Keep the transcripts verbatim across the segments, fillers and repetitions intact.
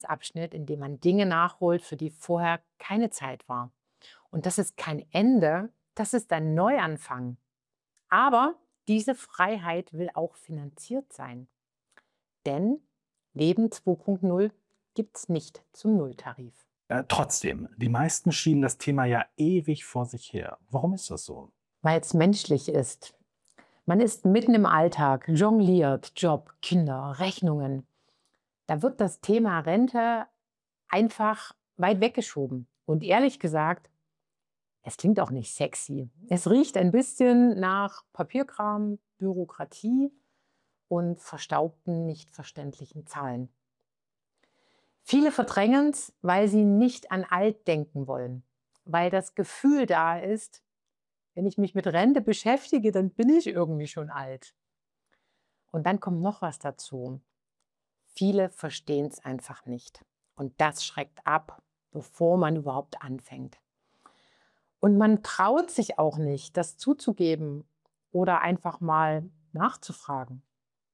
Abschnitt, in dem man Dinge nachholt, für die vorher keine Zeit war. Und das ist kein Ende, das ist ein Neuanfang. Aber diese Freiheit will auch finanziert sein. Denn Leben zwei Punkt null gibt es nicht zum Nulltarif. Äh, trotzdem, die meisten schieben das Thema ja ewig vor sich her. Warum ist das so? Weil es menschlich ist. Man ist mitten im Alltag, jongliert, Job, Kinder, Rechnungen. Da wird das Thema Rente einfach weit weggeschoben. Und ehrlich gesagt, es klingt auch nicht sexy. Es riecht ein bisschen nach Papierkram, Bürokratie und verstaubten, nicht verständlichen Zahlen. Viele verdrängen es, weil sie nicht an alt denken wollen, weil das Gefühl da ist, wenn ich mich mit Rente beschäftige, dann bin ich irgendwie schon alt. Und dann kommt noch was dazu. Viele verstehen es einfach nicht. Und das schreckt ab, bevor man überhaupt anfängt. Und man traut sich auch nicht, das zuzugeben oder einfach mal nachzufragen.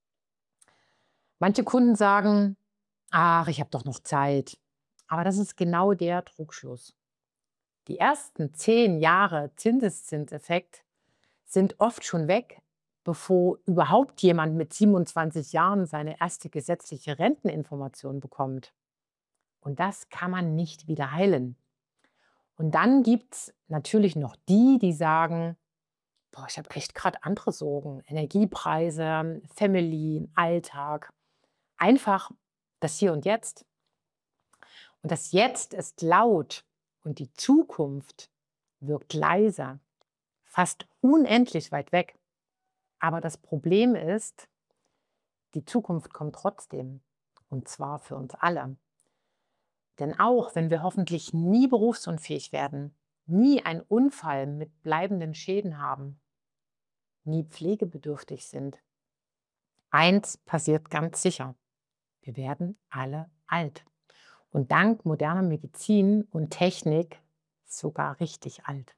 Manche Kunden sagen, ach, ich habe doch noch Zeit. Aber das ist genau der Trugschluss. Die ersten zehn Jahre Zinseszinseffekt sind oft schon weg, bevor überhaupt jemand mit siebenundzwanzig Jahren seine erste gesetzliche Renteninformation bekommt. Und das kann man nicht wieder heilen. Und dann gibt es natürlich noch die, die sagen, boah, ich habe echt gerade andere Sorgen. Energiepreise, Family, Alltag. Einfach das Hier und Jetzt. Und das Jetzt ist laut und die Zukunft wirkt leiser, fast unendlich weit weg. Aber das Problem ist, die Zukunft kommt trotzdem. Und zwar für uns alle. Denn auch wenn wir hoffentlich nie berufsunfähig werden, nie einen Unfall mit bleibenden Schäden haben, nie pflegebedürftig sind, eins passiert ganz sicher: Wir werden alle alt. Und dank moderner Medizin und Technik sogar richtig alt.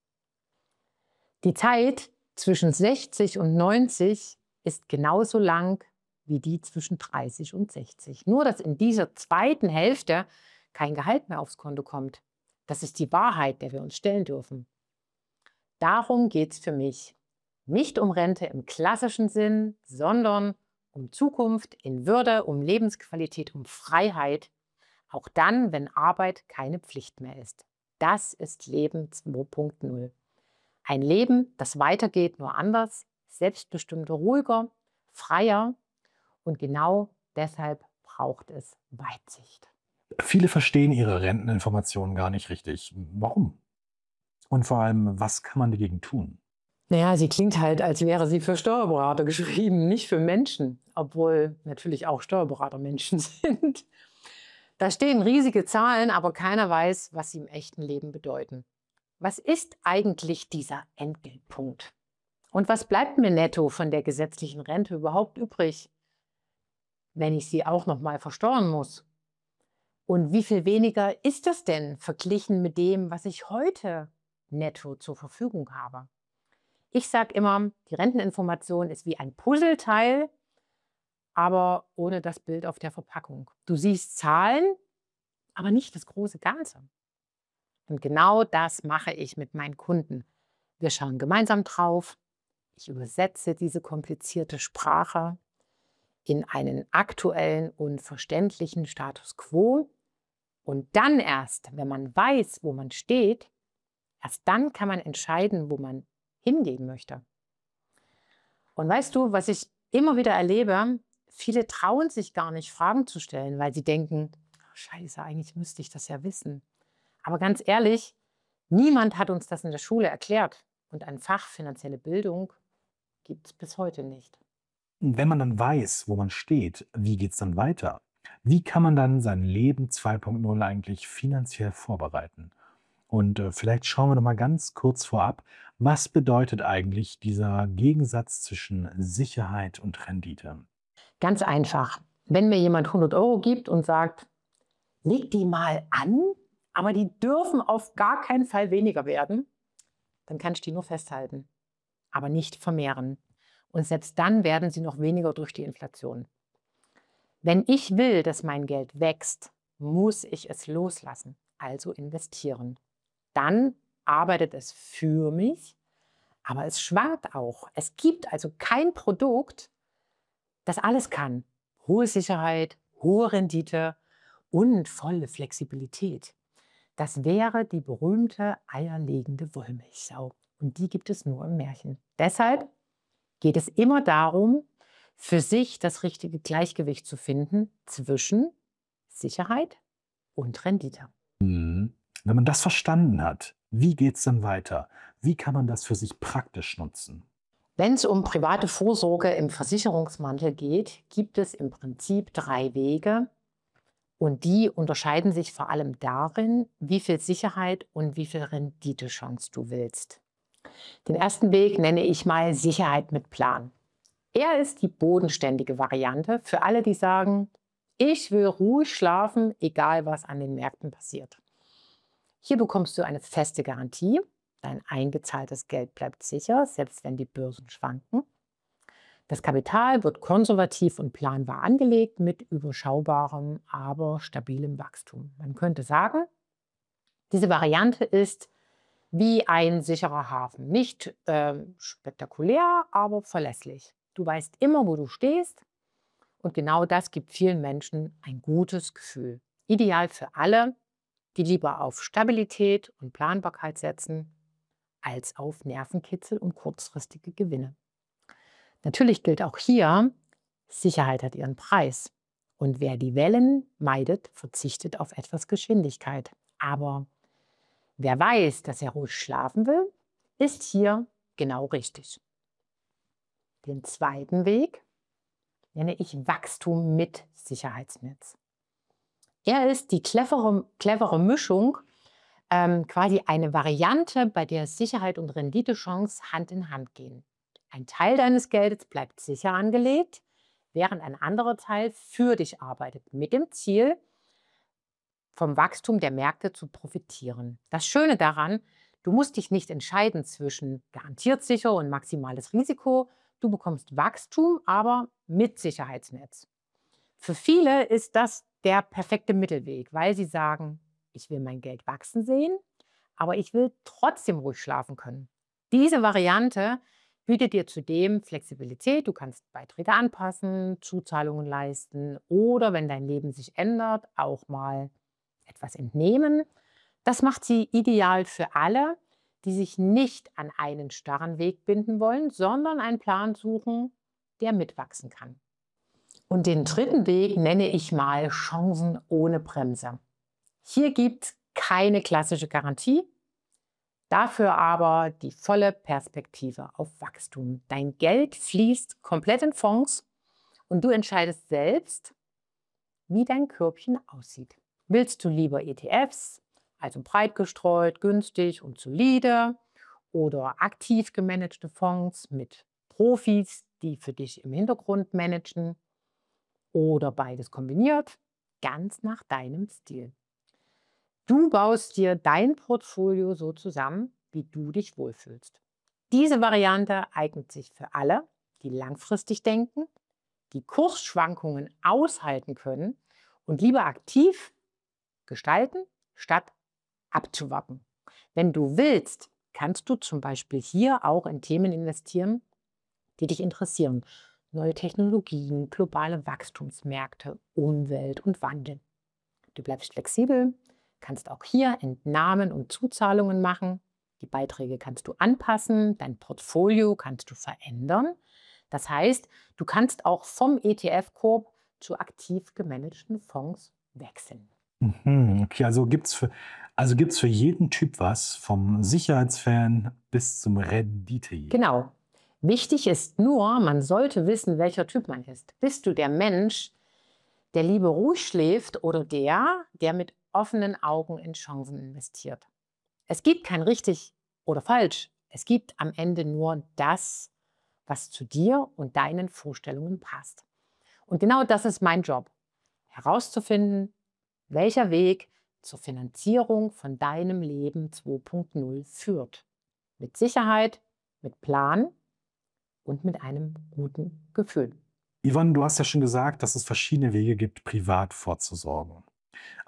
Die Zeit zwischen sechzig und neunzig ist genauso lang wie die zwischen dreißig und sechzig. Nur, dass in dieser zweiten Hälfte kein Gehalt mehr aufs Konto kommt. Das ist die Wahrheit, der wir uns stellen dürfen. Darum geht es für mich. Nicht um Rente im klassischen Sinn, sondern um Zukunft in Würde, um Lebensqualität, um Freiheit. Auch dann, wenn Arbeit keine Pflicht mehr ist. Das ist Leben zwei Punkt null. Ein Leben, das weitergeht, nur anders, selbstbestimmter, ruhiger, freier. Und genau deshalb braucht es Weitsicht. Viele verstehen ihre Renteninformationen gar nicht richtig. Warum? Und vor allem, was kann man dagegen tun? Naja, sie klingt halt, als wäre sie für Steuerberater geschrieben, nicht für Menschen, obwohl natürlich auch Steuerberater Menschen sind. Da stehen riesige Zahlen, aber keiner weiß, was sie im echten Leben bedeuten. Was ist eigentlich dieser Entgeltpunkt? Und was bleibt mir netto von der gesetzlichen Rente überhaupt übrig, wenn ich sie auch noch mal versteuern muss? Und wie viel weniger ist das denn verglichen mit dem, was ich heute netto zur Verfügung habe? Ich sage immer, die Renteninformation ist wie ein Puzzleteil, aber ohne das Bild auf der Verpackung. Du siehst Zahlen, aber nicht das große Ganze. Und genau das mache ich mit meinen Kunden. Wir schauen gemeinsam drauf. Ich übersetze diese komplizierte Sprache in einen aktuellen und verständlichen Status quo. Und dann erst, wenn man weiß, wo man steht, erst dann kann man entscheiden, wo man hingehen möchte. Und weißt du, was ich immer wieder erlebe? Viele trauen sich gar nicht, Fragen zu stellen, weil sie denken, "Oh, Scheiße, eigentlich müsste ich das ja wissen." Aber ganz ehrlich, niemand hat uns das in der Schule erklärt. Und ein Fach finanzielle Bildung gibt es bis heute nicht. Und wenn man dann weiß, wo man steht, wie geht's dann weiter? Wie kann man dann sein Leben zwei Punkt null eigentlich finanziell vorbereiten? Und äh, vielleicht schauen wir noch mal ganz kurz vorab, was bedeutet eigentlich dieser Gegensatz zwischen Sicherheit und Rendite? Ganz einfach. Wenn mir jemand hundert Euro gibt und sagt, leg die mal an, aber die dürfen auf gar keinen Fall weniger werden, dann kann ich die nur festhalten, aber nicht vermehren. Und selbst dann werden sie noch weniger durch die Inflation. Wenn ich will, dass mein Geld wächst, muss ich es loslassen, also investieren. Dann arbeitet es für mich, aber es schwankt auch. Es gibt also kein Produkt, das alles kann. Hohe Sicherheit, hohe Rendite und volle Flexibilität. Das wäre die berühmte eierlegende Wollmilchsau. Und die gibt es nur im Märchen. Deshalb geht es immer darum, für sich das richtige Gleichgewicht zu finden zwischen Sicherheit und Rendite. Mhm. Wenn man das verstanden hat, wie geht's dann weiter? Wie kann man das für sich praktisch nutzen? Wenn es um private Vorsorge im Versicherungsmantel geht, gibt es im Prinzip drei Wege. Und die unterscheiden sich vor allem darin, wie viel Sicherheit und wie viel Renditechance du willst. Den ersten Weg nenne ich mal Sicherheit mit Plan. Er ist die bodenständige Variante für alle, die sagen, ich will ruhig schlafen, egal was an den Märkten passiert. Hier bekommst du eine feste Garantie. Dein eingezahltes Geld bleibt sicher, selbst wenn die Börsen schwanken. Das Kapital wird konservativ und planbar angelegt mit überschaubarem, aber stabilem Wachstum. Man könnte sagen, diese Variante ist wie ein sicherer Hafen. Nicht ähm, spektakulär, aber verlässlich. Du weißt immer, wo du stehst, und genau das gibt vielen Menschen ein gutes Gefühl. Ideal für alle, die lieber auf Stabilität und Planbarkeit setzen, als auf Nervenkitzel und kurzfristige Gewinne. Natürlich gilt auch hier, Sicherheit hat ihren Preis. Und wer die Wellen meidet, verzichtet auf etwas Geschwindigkeit. Aber wer weiß, dass er ruhig schlafen will, ist hier genau richtig. Den zweiten Weg nenne ich Wachstum mit Sicherheitsnetz. Er ist die clevere, clevere Mischung, ähm, quasi eine Variante, bei der Sicherheit und Renditechance Hand in Hand gehen. Ein Teil deines Geldes bleibt sicher angelegt, während ein anderer Teil für dich arbeitet, mit dem Ziel, vom Wachstum der Märkte zu profitieren. Das Schöne daran, du musst dich nicht entscheiden zwischen garantiert sicher und maximales Risiko. Du bekommst Wachstum, aber mit Sicherheitsnetz. Für viele ist das der perfekte Mittelweg, weil sie sagen, ich will mein Geld wachsen sehen, aber ich will trotzdem ruhig schlafen können. Diese Variante bietet dir zudem Flexibilität. Du kannst Beiträge anpassen, Zuzahlungen leisten oder, wenn dein Leben sich ändert, auch mal etwas entnehmen. Das macht sie ideal für alle, die sich nicht an einen starren Weg binden wollen, sondern einen Plan suchen, der mitwachsen kann. Und den dritten Weg nenne ich mal Chancen ohne Bremse. Hier gibt es keine klassische Garantie, dafür aber die volle Perspektive auf Wachstum. Dein Geld fließt komplett in Fonds und du entscheidest selbst, wie dein Körbchen aussieht. Willst du lieber E T Fs, also breit gestreut, günstig und solide, oder aktiv gemanagte Fonds mit Profis, die für dich im Hintergrund managen, oder beides kombiniert, ganz nach deinem Stil. Du baust dir dein Portfolio so zusammen, wie du dich wohlfühlst. Diese Variante eignet sich für alle, die langfristig denken, die Kursschwankungen aushalten können und lieber aktiv gestalten, statt abzuwarten. Wenn du willst, kannst du zum Beispiel hier auch in Themen investieren, die dich interessieren. Neue Technologien, globale Wachstumsmärkte, Umwelt und Wandel. Du bleibst flexibel, kannst auch hier Entnahmen und Zuzahlungen machen. Die Beiträge kannst du anpassen, dein Portfolio kannst du verändern. Das heißt, du kannst auch vom E T F-Korb zu aktiv gemanagten Fonds wechseln. Mhm, okay, also gibt's für also gibt's für jeden Typ was, vom Sicherheitsfan bis zum Renditejäger. Genau. Wichtig ist nur, man sollte wissen, welcher Typ man ist. Bist du der Mensch, der lieber ruhig schläft, oder der, der mit offenen Augen in Chancen investiert? Es gibt kein richtig oder falsch. Es gibt am Ende nur das, was zu dir und deinen Vorstellungen passt. Und genau das ist mein Job, herauszufinden, welcher Weg zur Finanzierung von deinem Leben zwei Punkt null führt. Mit Sicherheit, mit Plan und mit einem guten Gefühl. Yvonne, du hast ja schon gesagt, dass es verschiedene Wege gibt, privat vorzusorgen.